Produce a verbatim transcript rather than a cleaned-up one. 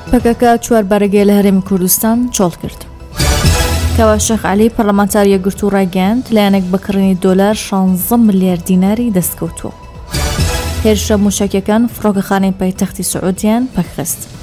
پکک چوار برگه لهرم کردستان چال کرد. کوا شیخ علی پارلمانتاری گرتو راگند لیانک بکرنی دلار شانزده میلیارد دیناری دست کوتو. هرش موشکیکان فراغ خانه پایتخت سعودیان پخست.